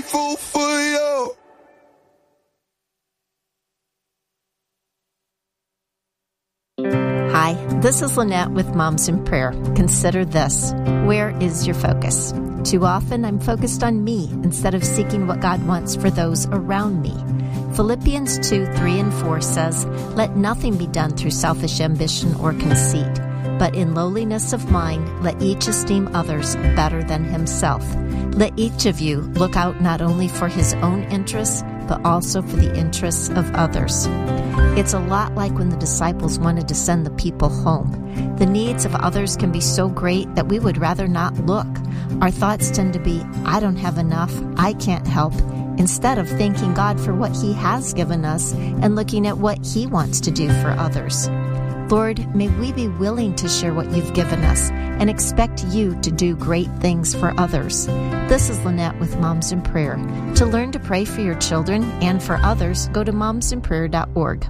grateful for you. Hi, this is Lynette with Moms in Prayer. Consider this. Where is your focus? Too often, I'm focused on me instead of seeking what God wants for those around me. Philippians 2:3-4 says, "Let nothing be done through selfish ambition or conceit, but in lowliness of mind, let each esteem others better than himself. Let each of you look out not only for his own interests, but also for the interests of others." It's a lot like when the disciples wanted to send the people home. The needs of others can be so great that we would rather not look. Our thoughts tend to be, I don't have enough, I can't help, instead of thanking God for what He has given us and looking at what He wants to do for others. Lord, may we be willing to share what You've given us and expect You to do great things for others. This is Lynette with Moms in Prayer. To learn to pray for your children and for others, go to momsinprayer.org.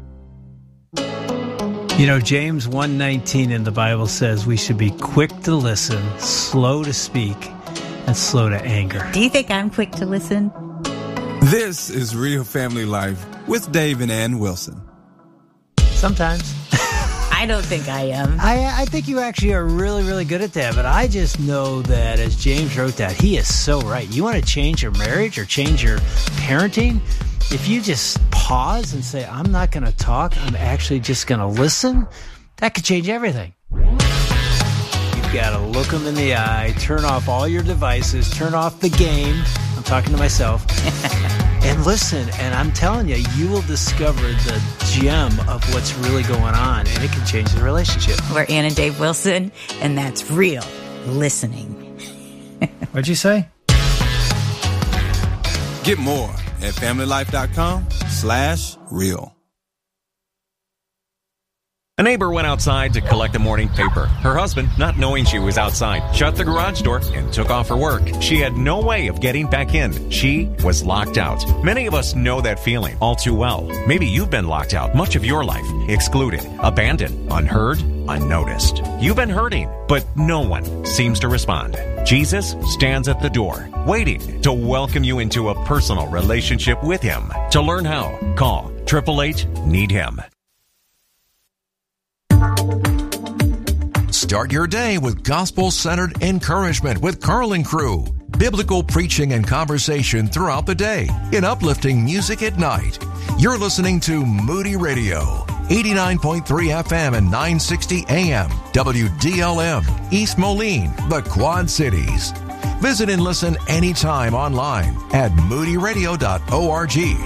You know, James 1:19 in the Bible says we should be quick to listen, slow to speak, and slow to anger. Do you think I'm quick to listen? This is Real Family Life with Dave and Ann Wilson. Sometimes. I don't think I am. I think you actually are really, really good at that, but I just know that as James wrote that, he is so right. You want to change your marriage or change your parenting? If you just pause and say, I'm not going to talk, I'm actually just going to listen, that could change everything. You've got to look them in the eye, turn off all your devices, turn off the game. I'm talking to myself. And listen, and I'm telling you, you will discover the gem of what's really going on, and it can change the relationship. We're Ann and Dave Wilson, and that's real listening. What'd you say? Get more at familylife.com/real. A neighbor went outside to collect the morning paper. Her husband, not knowing she was outside, shut the garage door and took off her work. She had no way of getting back in. She was locked out. Many of us know that feeling all too well. Maybe you've been locked out much of your life, excluded, abandoned, unheard, unnoticed. You've been hurting, but no one seems to respond. Jesus stands at the door, waiting to welcome you into a personal relationship with Him. To learn how, call 888-NEED-HIM. Start your day with gospel-centered encouragement with Carl and Crew. Biblical preaching and conversation throughout the day in uplifting music at night. You're listening to Moody Radio, 89.3 FM and 960 AM, WDLM, East Moline, the Quad Cities. Visit and listen anytime online at moodyradio.org.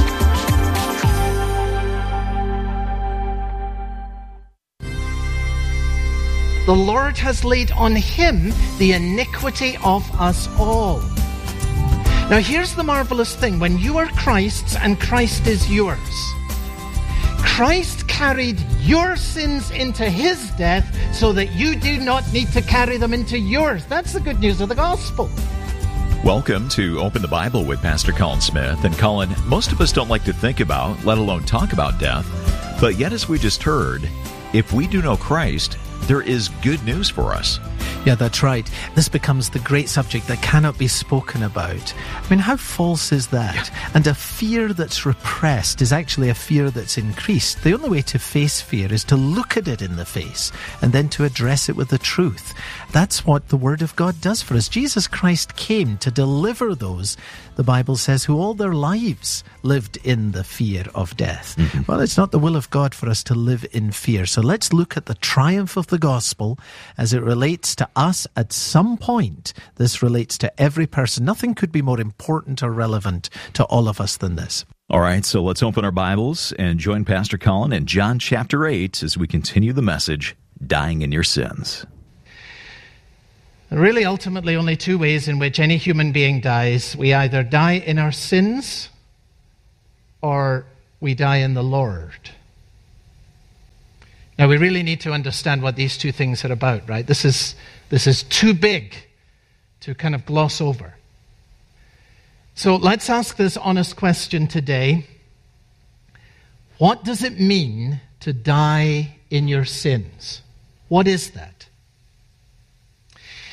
The Lord has laid on Him the iniquity of us all. Now here's the marvelous thing. When you are Christ's and Christ is yours, Christ carried your sins into His death so that you do not need to carry them into yours. That's the good news of the gospel. Welcome to Open the Bible with Pastor Colin Smith. And Colin, most of us don't like to think about, let alone talk about death. But yet, as we just heard, if we do know Christ, there is good news for us. Yeah, that's right. This becomes the great subject that cannot be spoken about. I mean, how false is that? Yeah. And a fear that's repressed is actually a fear that's increased. The only way to face fear is to look at it in the face and then to address it with the truth. That's what the Word of God does for us. Jesus Christ came to deliver those, the Bible says, who all their lives lived in the fear of death. Mm-hmm. Well, it's not the will of God for us to live in fear. So let's look at the triumph of the gospel as it relates to us at some point. This relates to every person. Nothing could be more important or relevant to all of us than this. All right, so let's open our Bibles and join Pastor Colin in John chapter 8 as we continue the message, Dying in Your Sins. Really, ultimately, only two ways in which any human being dies. We either die in our sins or we die in the Lord. Now, we really need to understand what these two things are about, right? This is too big to kind of gloss over. So let's ask this honest question today. What does it mean to die in your sins? What is that?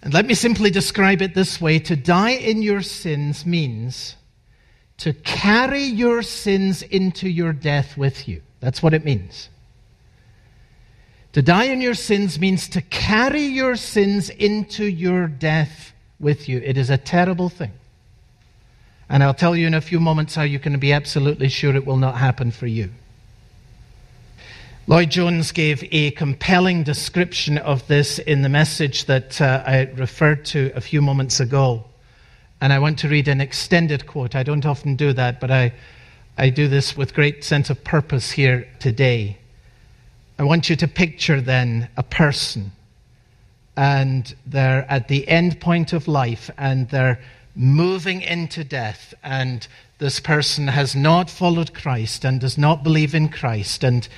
And let me simply describe it this way. To die in your sins means to carry your sins into your death with you. That's what it means. To die in your sins means to carry your sins into your death with you. It is a terrible thing. And I'll tell you in a few moments how you can be absolutely sure it will not happen for you. Lloyd Jones gave a compelling description of this in the message that I referred to a few moments ago. And I want to read an extended quote. I don't often do that, but I do this with great sense of purpose here today. I want you to picture then a person, and they're at the end point of life, and they're moving into death, and this person has not followed Christ and does not believe in Christ, and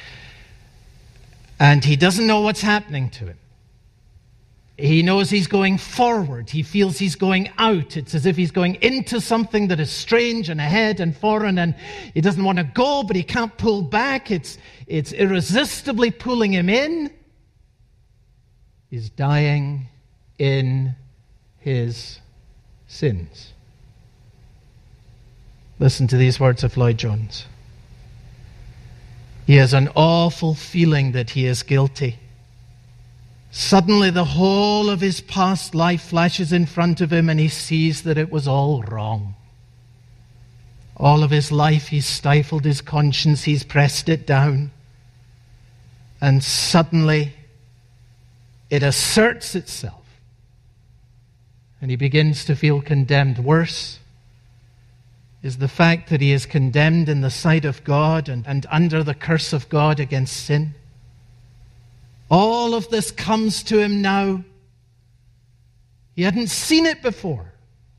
he doesn't know what's happening to him. He knows he's going forward. He feels he's going out. It's as if he's going into something that is strange and ahead and foreign, and he doesn't want to go, but he can't pull back. It's irresistibly pulling him in. He's dying in his sins. Listen to these words of Lloyd Jones. He has an awful feeling that he is guilty. Suddenly the whole of his past life flashes in front of him, and he sees that it was all wrong. All of his life he's stifled his conscience, he's pressed it down. And suddenly it asserts itself, and he begins to feel condemned. Worse is the fact that he is condemned in the sight of God and under the curse of God against sin. All of this comes to him now. He hadn't seen it before,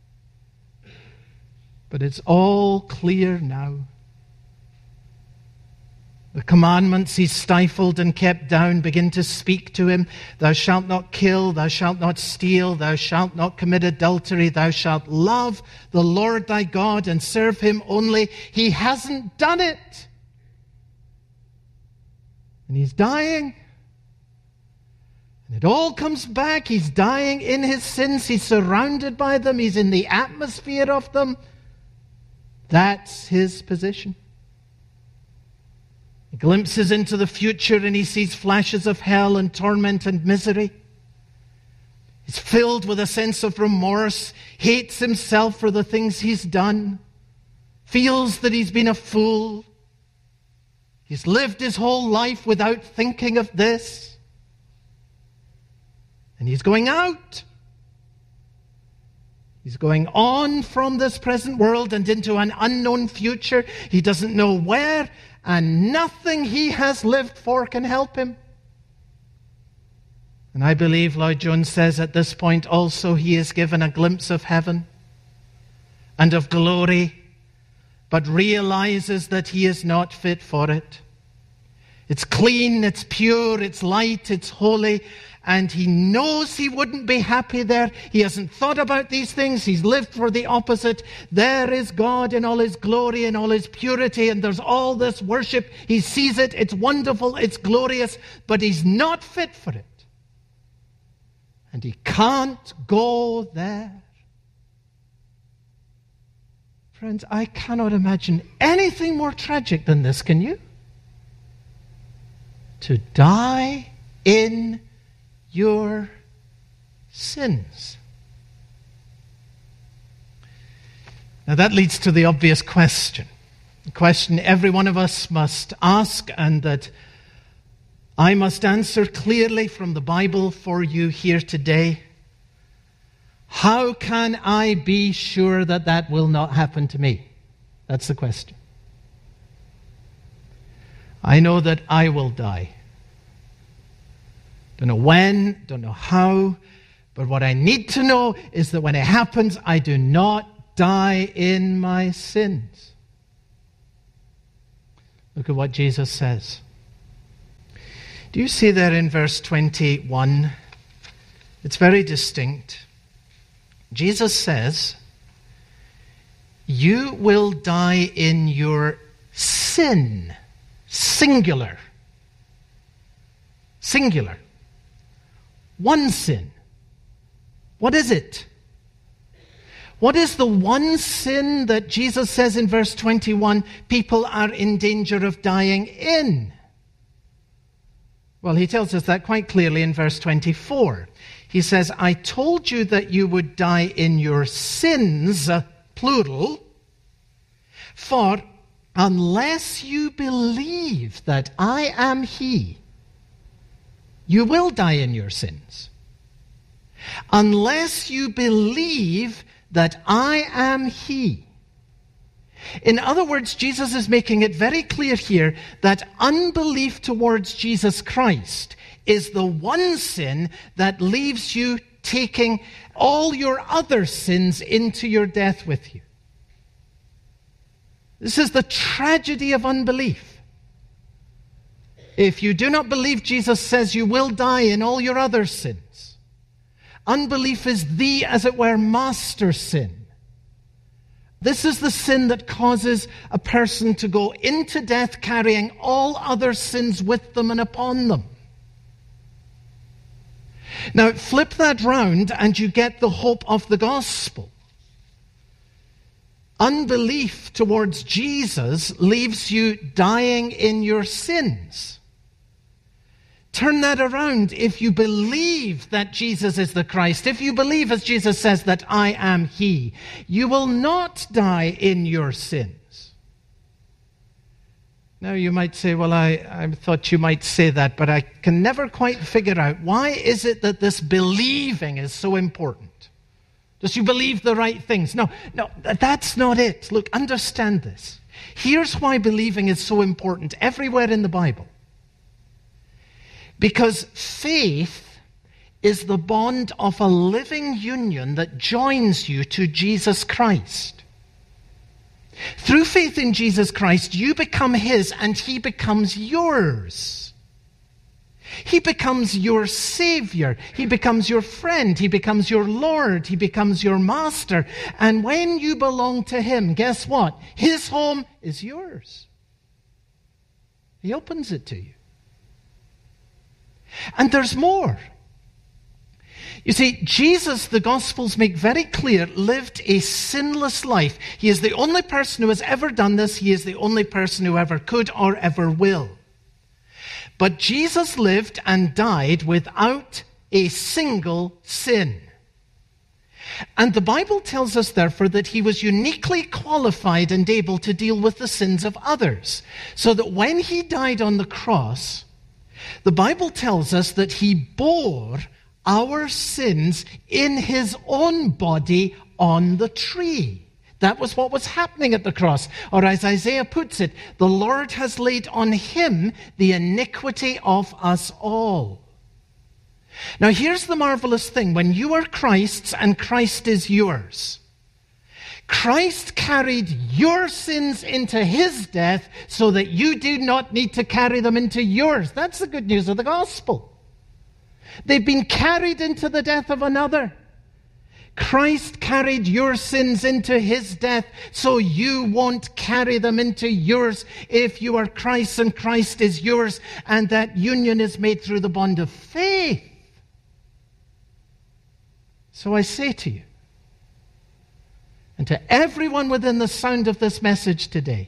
but it's all clear now. The commandments he stifled and kept down begin to speak to him. Thou shalt not kill, thou shalt not steal, thou shalt not commit adultery, thou shalt love the Lord thy God and serve him only. He hasn't done it. And he's dying. And it all comes back. He's dying in his sins. He's surrounded by them. He's in the atmosphere of them. That's his position. He glimpses into the future and he sees flashes of hell and torment and misery. He's filled with a sense of remorse, hates himself for the things he's done, feels that he's been a fool. He's lived his whole life without thinking of this. And he's going out. He's going on from this present world and into an unknown future. He doesn't know where, and nothing he has lived for can help him. And I believe Lloyd Jones says at this point also he is given a glimpse of heaven and of glory, but realizes that he is not fit for it. It's clean, it's pure, it's light, it's holy, and he knows he wouldn't be happy there. He hasn't thought about these things. He's lived for the opposite. There is God in all his glory and all his purity, and there's all this worship. He sees it. It's wonderful. It's glorious, but he's not fit for it. And he can't go there. Friends, I cannot imagine anything more tragic than this, can you? To die in your sins. Now that leads to the obvious question. The question every one of us must ask, and that I must answer clearly from the Bible for you here today. How can I be sure that that will not happen to me? That's the question. I know that I will die. Don't know when, don't know how, but what I need to know is that when it happens, I do not die in my sins. Look at what Jesus says. Do you see there in verse 21? It's very distinct. Jesus says, you will die in your sin. Singular. Singular. One sin. What is it? What is the one sin that Jesus says in verse 21 people are in danger of dying in? Well, he tells us that quite clearly in verse 24. He says, I told you that you would die in your sins, plural, for unless you believe that I am He, you will die in your sins. Unless you believe that I am He. In other words, Jesus is making it very clear here that unbelief towards Jesus Christ is the one sin that leaves you taking all your other sins into your death with you. This is the tragedy of unbelief. If you do not believe Jesus says you will die in all your other sins, unbelief is the, as it were, master sin. This is the sin that causes a person to go into death carrying all other sins with them and upon them. Now, flip that round and you get the hope of the gospel. Unbelief towards Jesus leaves you dying in your sins. Turn that around. If you believe that Jesus is the Christ, if you believe, as Jesus says, that I am He, you will not die in your sins. Now you might say, well, I thought you might say that, but I can never quite figure out, why is it that this believing is so important? Does you believe the right things? No, that's not it. Look, understand this. Here's why believing is so important everywhere in the Bible. Because faith is the bond of a living union that joins you to Jesus Christ. Through faith in Jesus Christ, you become His and He becomes yours. He becomes your Savior. He becomes your friend. He becomes your Lord. He becomes your Master. And when you belong to Him, guess what? His home is yours. He opens it to you. And there's more. You see, Jesus, the Gospels make very clear, lived a sinless life. He is the only person who has ever done this. He is the only person who ever could or ever will. But Jesus lived and died without a single sin. And the Bible tells us, therefore, that He was uniquely qualified and able to deal with the sins of others. So that when He died on the cross, the Bible tells us that He bore our sins in His own body on the tree. That was what was happening at the cross. Or as Isaiah puts it, the Lord has laid on Him the iniquity of us all. Now here's the marvelous thing. When you are Christ's and Christ is yours, Christ carried your sins into His death so that you do not need to carry them into yours. That's the good news of the gospel. They've been carried into the death of another. Christ carried your sins into His death so you won't carry them into yours if you are Christ and Christ is yours, and that union is made through the bond of faith. So I say to you, and to everyone within the sound of this message today,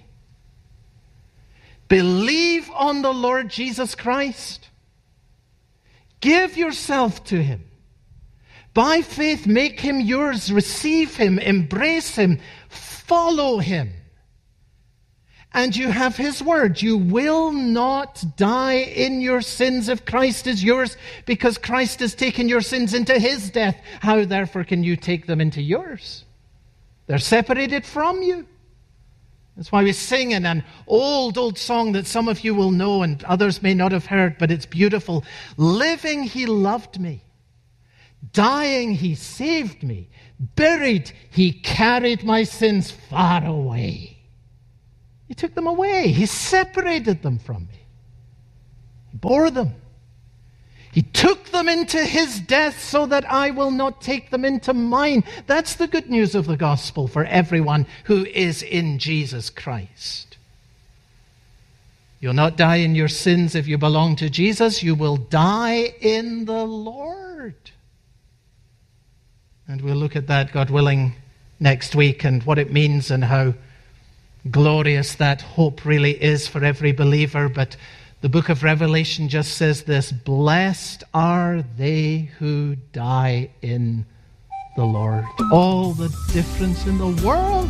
believe on the Lord Jesus Christ. Give yourself to Him. By faith, make Him yours. Receive Him. Embrace Him. Follow Him. And you have His word. You will not die in your sins if Christ is yours, because Christ has taken your sins into His death. How, therefore, can you take them into yours? They're separated from you. That's why we sing in an old song that some of you will know and others may not have heard, but it's beautiful. Living, He loved me. Dying, He saved me. Buried, He carried my sins far away. He took them away. He separated them from me. He bore them. He took them into His death so that I will not take them into mine. That's the good news of the gospel for everyone who is in Jesus Christ. You'll not die in your sins if you belong to Jesus. You will die in the Lord. And we'll look at that, God willing, next week, and what it means and how glorious that hope really is for every believer. But the book of Revelation just says this: blessed are they who die in the Lord. All the difference in the world.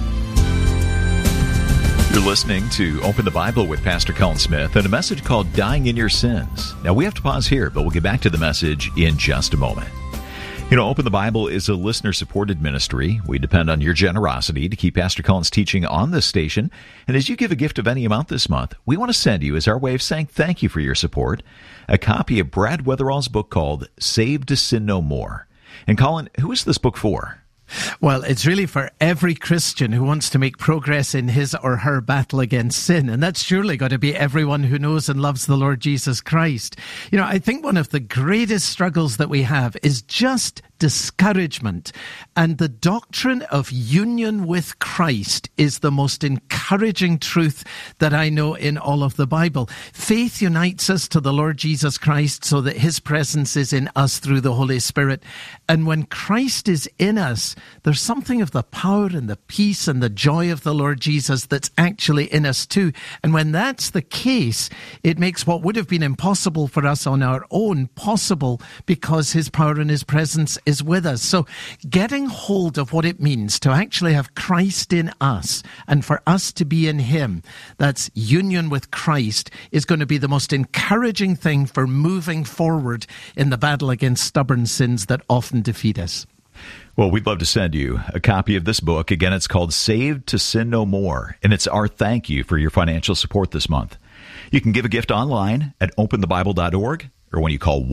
You're listening to Open the Bible with Pastor Colin Smith and a message called Dying in Your Sins. Now, we have to pause here, but we'll get back to the message in just a moment. You know, Open the Bible is a listener-supported ministry. We depend on your generosity to keep Pastor Colin's teaching on this station. And as you give a gift of any amount this month, we want to send you, as our way of saying thank you for your support, a copy of Brad Weatherall's book called Saved to Sin No More. And Colin, who is this book for? Well, it's really for every Christian who wants to make progress in his or her battle against sin. And that's surely got to be everyone who knows and loves the Lord Jesus Christ. You know, I think one of the greatest struggles that we have is just discouragement. And the doctrine of union with Christ is the most encouraging truth that I know in all of the Bible. Faith unites us to the Lord Jesus Christ so that his presence is in us through the Holy Spirit. And when Christ is in us, there's something of the power and the peace and the joy of the Lord Jesus that's actually in us too. And when that's the case, it makes what would have been impossible for us on our own possible, because his power and his presence is with us. So getting hold of what it means to actually have Christ in us and for us to be in him, that's union with Christ, is going to be the most encouraging thing for moving forward in the battle against stubborn sins that often defeat us. Well, we'd love to send you a copy of this book. Again, it's called Saved to Sin No More, and it's our thank you for your financial support this month. You can give a gift online at openthebible.org or when you call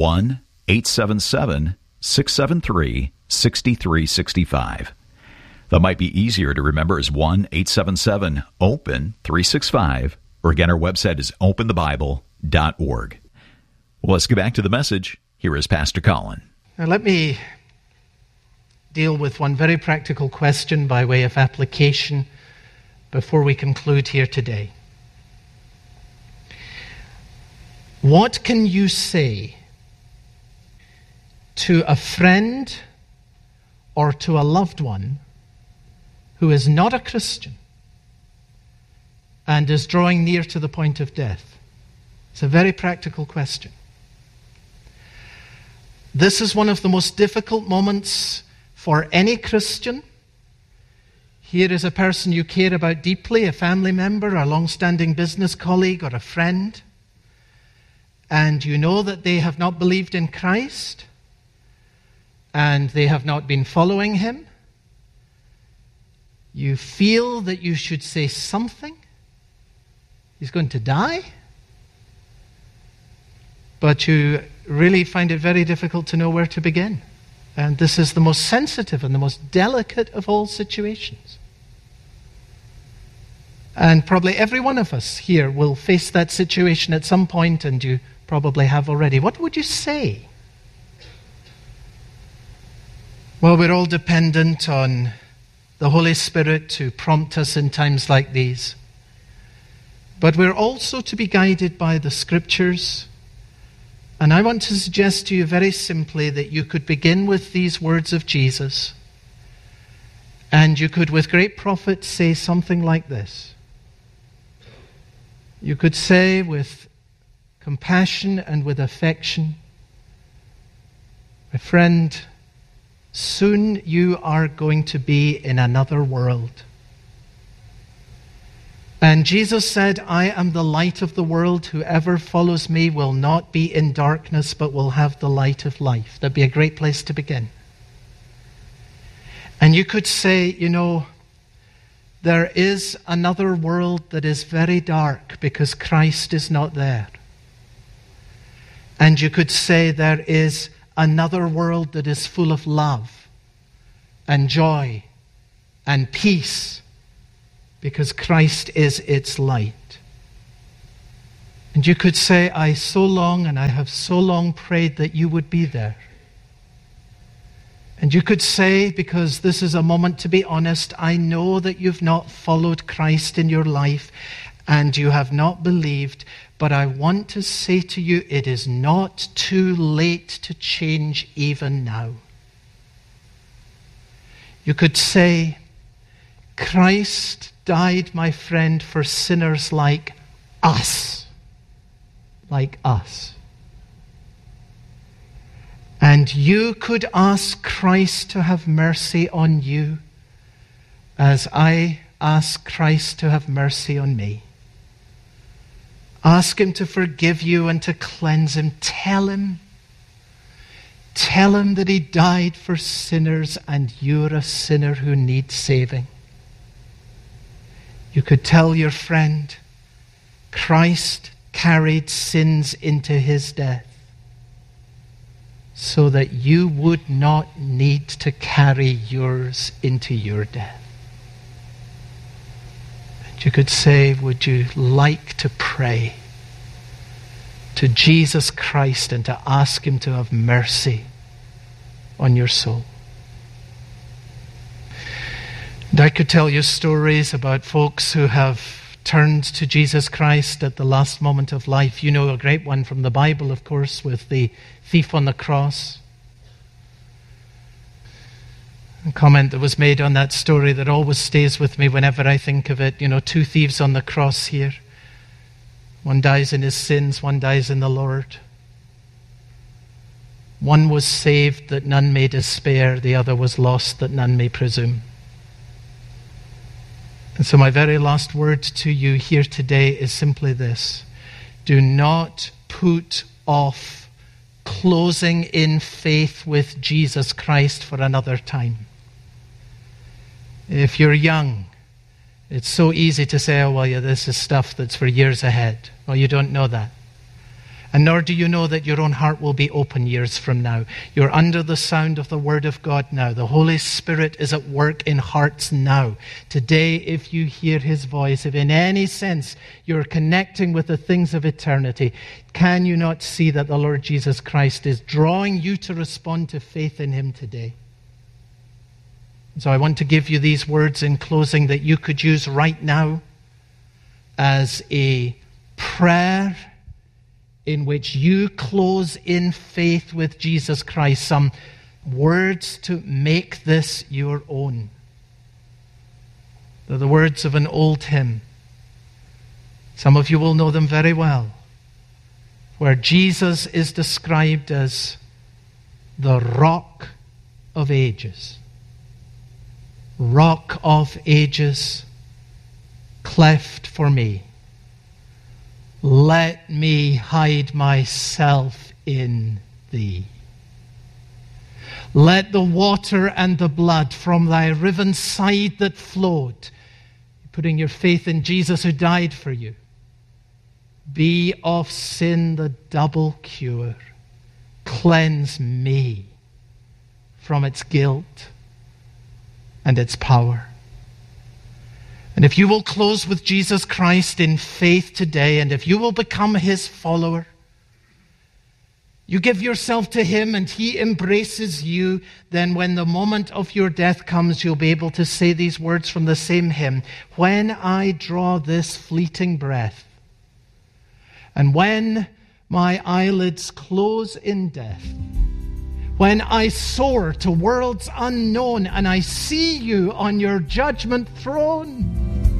1-877-673-6365. That might be easier to remember as 1-877-OPEN-365, or again, our website is openthebible.org. Well, let's get back to the message. Here is Pastor Colin. Now, let me deal with one very practical question by way of application before we conclude here today. What can you say to a friend or to a loved one who is not a Christian and is drawing near to the point of death? It's a very practical question. This is one of the most difficult moments for any Christian. Here is a person you care about deeply, a family member, a long-standing business colleague, or a friend, and you know that they have not believed in Christ, and they have not been following him. You feel that you should say something. He's going to die. But you really find it very difficult to know where to begin. And this is the most sensitive and the most delicate of all situations. And probably every one of us here will face that situation at some point, and you probably have already. What would you say? Well, we're all dependent on the Holy Spirit to prompt us in times like these. But we're also to be guided by the Scriptures. And I want to suggest to you very simply that you could begin with these words of Jesus. And you could, with great profit, say something like this. You could say with compassion and with affection, my friend, soon you are going to be in another world. And Jesus said, I am the light of the world. Whoever follows me will not be in darkness, but will have the light of life. That'd be a great place to begin. And you could say, you know, there is another world that is very dark because Christ is not there. And you could say there is another world that is full of love and joy and peace, because Christ is its light. And you could say, I so long and I have so long prayed that you would be there. And you could say, because this is a moment to be honest, I know that you've not followed Christ in your life and you have not believed, but I want to say to you, it is not too late to change even now. You could say, Christ died, my friend, for sinners like us. Like us. And you could ask Christ to have mercy on you as I ask Christ to have mercy on me. Ask him to forgive you and to cleanse him. Tell him that he died for sinners and you're a sinner who needs saving. You could tell your friend, Christ carried sins into his death so that you would not need to carry yours into your death. And you could say, would you like to pray to Jesus Christ and to ask him to have mercy on your soul? And I could tell you stories about folks who have turned to Jesus Christ at the last moment of life. You know a great one from the Bible, of course, with the thief on the cross. A comment that was made on that story that always stays with me whenever I think of it. You know, two thieves on the cross here. One dies in his sins, one dies in the Lord. One was saved that none may despair, the other was lost that none may presume. And so my very last word to you here today is simply this. Do not put off closing in faith with Jesus Christ for another time. If you're young, it's so easy to say, oh, well, yeah, this is stuff that's for years ahead. Well, you don't know that. And nor do you know that your own heart will be open years from now. You're under the sound of the Word of God now. The Holy Spirit is at work in hearts now. Today, if you hear his voice, if in any sense you're connecting with the things of eternity, can you not see that the Lord Jesus Christ is drawing you to respond to faith in him today? So I want to give you these words in closing that you could use right now as a prayer in which you close in faith with Jesus Christ, some words to make this your own. They're the words of an old hymn. Some of you will know them very well, where Jesus is described as the Rock of Ages. Rock of Ages, cleft for me. Let me hide myself in thee. Let the water and the blood from thy riven side that flowed, putting your faith in Jesus who died for you, be of sin the double cure. Cleanse me from its guilt and its power. And if you will close with Jesus Christ in faith today, and if you will become his follower, you give yourself to him and he embraces you, then when the moment of your death comes, you'll be able to say these words from the same hymn. When I draw this fleeting breath, and when my eyelids close in death, when I soar to worlds unknown and I see you on your judgment throne,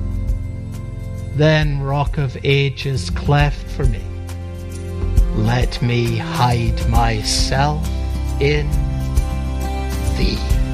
then, Rock of Ages, cleft for me, let me hide myself in thee.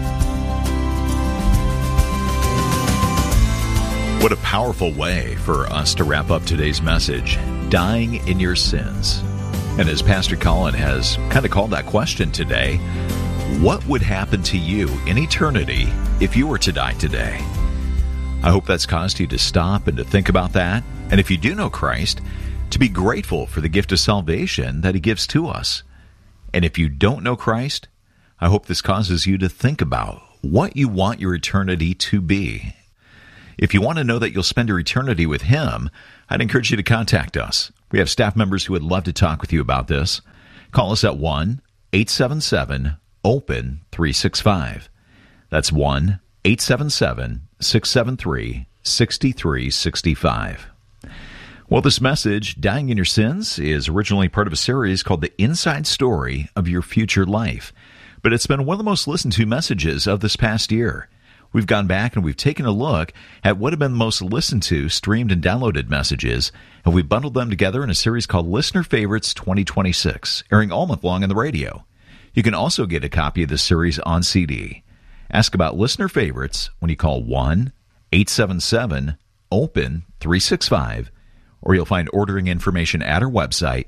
What a powerful way for us to wrap up today's message, dying in your sins. And as Pastor Colin has kind of called that question today, what would happen to you in eternity if you were to die today? I hope that's caused you to stop and to think about that. And if you do know Christ, to be grateful for the gift of salvation that he gives to us. And if you don't know Christ, I hope this causes you to think about what you want your eternity to be. If you want to know that you'll spend your eternity with him, I'd encourage you to contact us. We have staff members who would love to talk with you about this. Call us at 1-877-OPEN-365. That's 1-877-673-6365. Well, this message, Dying in Your Sins, is originally part of a series called The Inside Story of Your Future Life. But it's been one of the most listened to messages of this past year. We've gone back and we've taken a look at what have been the most listened to, streamed, and downloaded messages, and we've bundled them together in a series called Listener Favorites 2026, airing all month long on the radio. You can also get a copy of this series on CD. Ask about Listener Favorites when you call 1-877-OPEN-365, or you'll find ordering information at our website,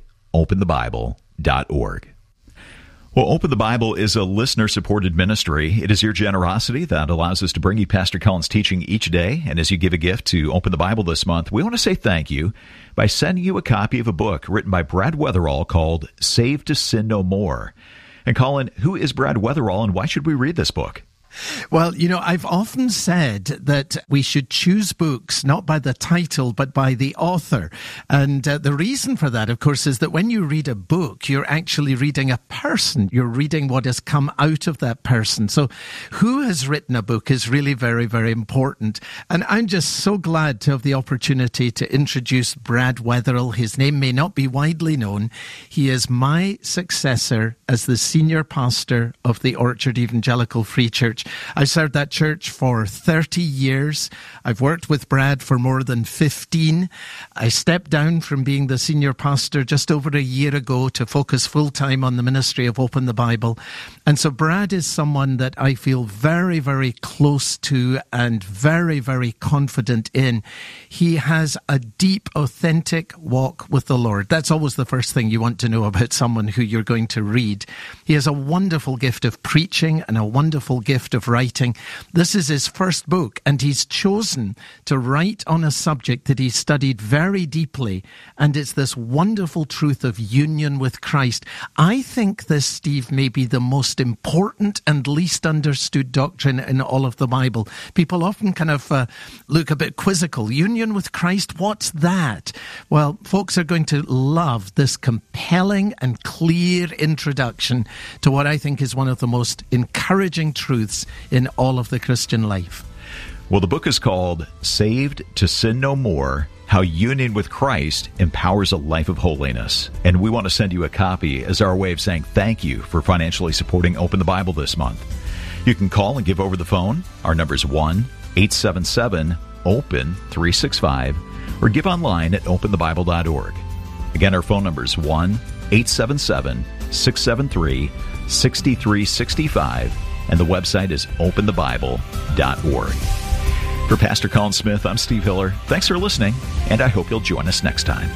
openthebible.org. Well, Open the Bible is a listener-supported ministry. It is your generosity that allows us to bring you Pastor Colin's teaching each day. And as you give a gift to Open the Bible this month, we want to say thank you by sending you a copy of a book written by Brad Weatherall called Saved to Sin No More. And Colin, who is Brad Weatherall, and why should we read this book? Well, I've often said that we should choose books not by the title, but by the author. And the reason for that, of course, is that when you read a book, you're actually reading a person. You're reading what has come out of that person. So who has written a book is really very, very important. And I'm just so glad to have the opportunity to introduce Brad Weatherall. His name may not be widely known. He is my successor as the senior pastor of the Orchard Evangelical Free Church. I've served that church for 30 years. I've worked with Brad for more than 15. I stepped down from being the senior pastor just over a year ago to focus full-time on the ministry of Open the Bible. And so Brad is someone that I feel very, very close to and very, very confident in. He has a deep, authentic walk with the Lord. That's always the first thing you want to know about someone who you're going to read. He has a wonderful gift of preaching and a wonderful gift of writing. This is his first book, and he's chosen to write on a subject that he studied very deeply, and it's this wonderful truth of union with Christ. I think this, Steve, may be the most important and least understood doctrine in all of the Bible. People often kind of look a bit quizzical. Union with Christ, what's that? Well, folks are going to love this compelling and clear introduction to what I think is one of the most encouraging truths in all of the Christian life. Well, the book is called Saved to Sin No More, How Union with Christ Empowers a Life of Holiness. And we want to send you a copy as our way of saying thank you for financially supporting Open the Bible this month. You can call and give over the phone. Our number is 1-877-OPEN-365, or give online at openthebible.org. Again, our phone number is 1-877-673-6365, and the website is openthebible.org. For Pastor Colin Smith, I'm Steve Hiller. Thanks for listening, and I hope you'll join us next time.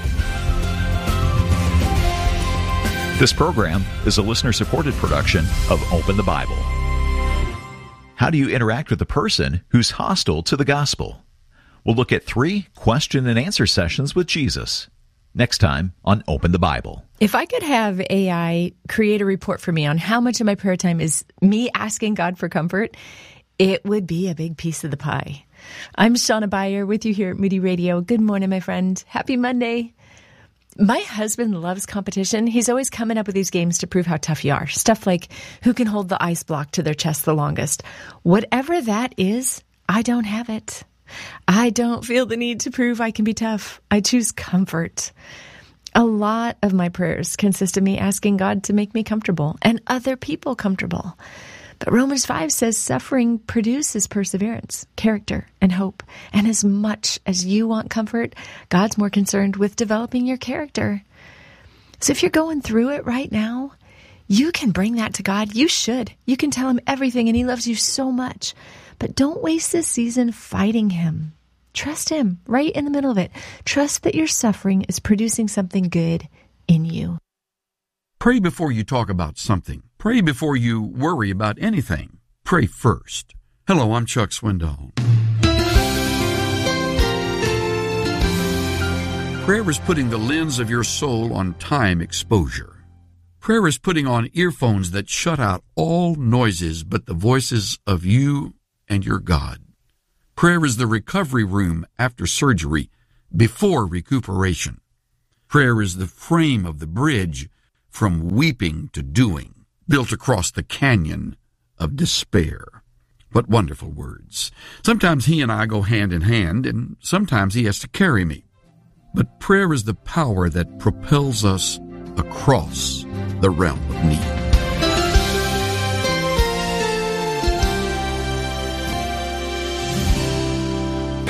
This program is a listener-supported production of Open the Bible. How do you interact with a person who's hostile to the gospel? We'll look at 3 question and answer sessions with Jesus next time on Open the Bible. If I could have AI create a report for me on how much of my prayer time is me asking God for comfort, it would be a big piece of the pie. I'm Shauna Beyer with you here at Moody Radio. Good morning, my friend. Happy Monday. My husband loves competition. He's always coming up with these games to prove how tough you are. Stuff like who can hold the ice block to their chest the longest. Whatever that is, I don't have it. I don't feel the need to prove I can be tough. I choose comfort. A lot of my prayers consist of me asking God to make me comfortable and other people comfortable. But Romans 5 says suffering produces perseverance, character, and hope. And as much as you want comfort, God's more concerned with developing your character. So if you're going through it right now, you can bring that to God. You should. You can tell him everything, and he loves you so much. But don't waste this season fighting him. Trust him right in the middle of it. Trust that your suffering is producing something good in you. Pray before you talk about something. Pray before you worry about anything. Pray first. Hello, I'm Chuck Swindoll. Prayer is putting the lens of your soul on time exposure. Prayer is putting on earphones that shut out all noises but the voices of you and your God. Prayer is the recovery room after surgery, before recuperation. Prayer is the frame of the bridge from weeping to doing, built across the canyon of despair. What wonderful words. Sometimes he and I go hand in hand, and sometimes he has to carry me. But prayer is the power that propels us across the realm of need.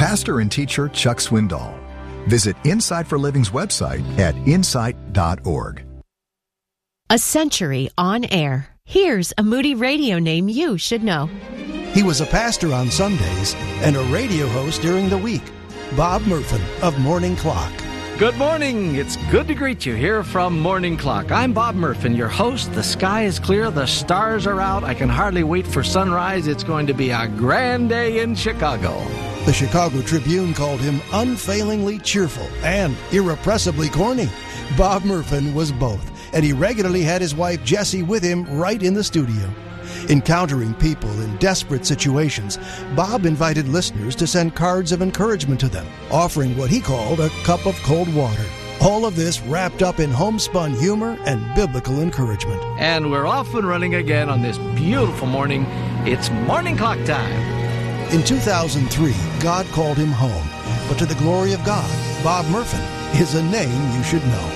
pastor and teacher Chuck Swindoll. Visit Insight for Living's website at insight.org. A century on air. Here's a Moody Radio name you should know. He was a pastor on Sundays and a radio host during the week. Bob Murphin of Morning Clock. Good morning. It's good to greet you here from Morning Clock. I'm Bob Murphin, your host. The sky is clear. The stars are out. I can hardly wait for sunrise. It's going to be a grand day in Chicago. The Chicago Tribune called him unfailingly cheerful and irrepressibly corny. Bob Murphin was both, and he regularly had his wife Jessie with him right in the studio. Encountering people in desperate situations, Bob invited listeners to send cards of encouragement to them, offering what he called a cup of cold water. All of this wrapped up in homespun humor and biblical encouragement. And we're off and running again on this beautiful morning. It's Morning Clock time. In 2003, God called him home. But to the glory of God, Bob Murphin is a name you should know.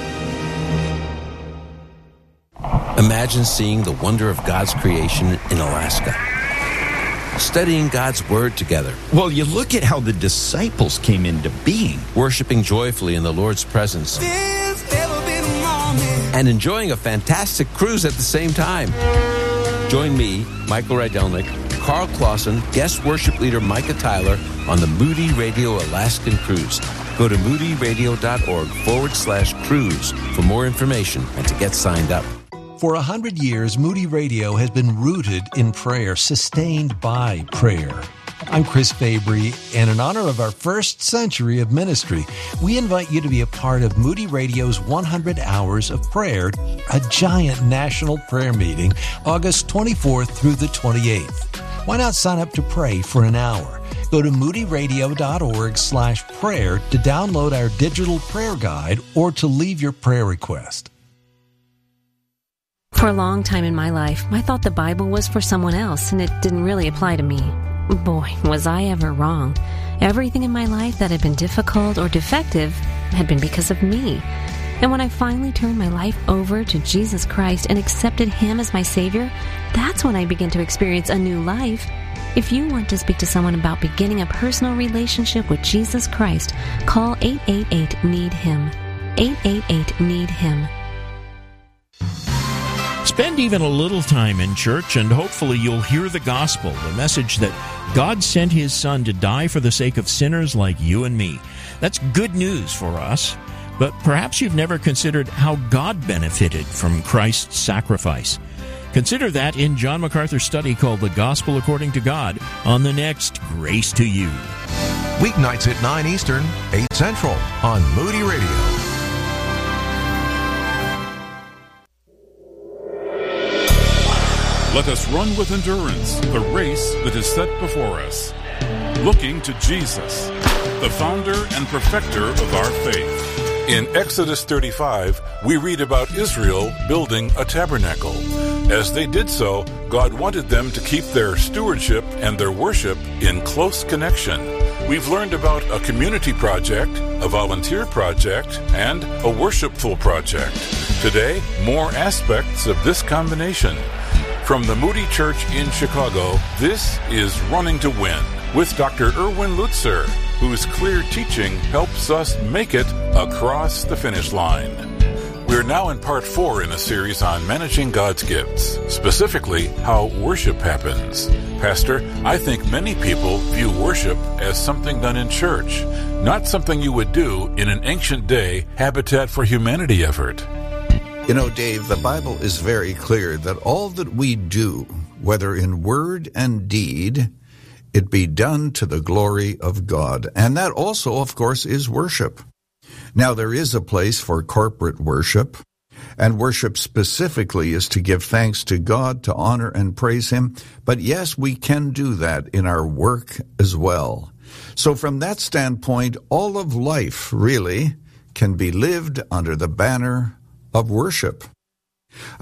Imagine seeing the wonder of God's creation in Alaska. Studying God's Word together. Well, you look at how the disciples came into being. Worshiping joyfully in the Lord's presence. And enjoying a fantastic cruise at the same time. Join me, Michael Rydelnik, Carl Clausen, guest worship leader Micah Tyler on the Moody Radio Alaskan Cruise. Go to moodyradio.org/cruise for more information and to get signed up. For 100 years, Moody Radio has been rooted in prayer, sustained by prayer. I'm Chris Fabry, and in honor of our first century of ministry, we invite you to be a part of Moody Radio's 100 Hours of Prayer, a giant national prayer meeting, August 24th through the 28th. Why not sign up to pray for an hour? Go to moodyradio.org/prayer to download our digital prayer guide or to leave your prayer request. For a long time in my life, I thought the Bible was for someone else, and it didn't really apply to me. Boy, was I ever wrong. Everything in my life that had been difficult or defective had been because of me. And when I finally turned my life over to Jesus Christ and accepted Him as my Savior, that's when I began to experience a new life. If you want to speak to someone about beginning a personal relationship with Jesus Christ, call 888-NEED-HIM. 888-NEED-HIM. Spend even a little time in church, and hopefully you'll hear the gospel, the message that God sent His Son to die for the sake of sinners like you and me. That's good news for us, but perhaps you've never considered how God benefited from Christ's sacrifice. Consider that in John MacArthur's study called The Gospel According to God on the next Grace to You. Weeknights at 9 Eastern, 8 Central on Moody Radio. Let us run with endurance the race that is set before us, looking to Jesus, the founder and perfecter of our faith. In Exodus 35, we read about Israel building a tabernacle. As they did so, God wanted them to keep their stewardship and their worship in close connection. We've learned about a community project, a volunteer project, and a worshipful project. Today, more aspects of this combination. From the Moody Church in Chicago, this is Running to Win with Dr. Erwin Lutzer, whose clear teaching helps us make it across the finish line. We're now in part 4 in a series on managing God's gifts, specifically how worship happens. Pastor, I think many people view worship as something done in church, not something you would do in an ancient day Habitat for Humanity effort. You know, Dave, the Bible is very clear that all that we do, whether in word and deed, it be done to the glory of God. And that also, of course, is worship. Now, there is a place for corporate worship, and worship specifically is to give thanks to God, to honor and praise Him. But yes, we can do that in our work as well. So from that standpoint, all of life, really, can be lived under the banner of worship.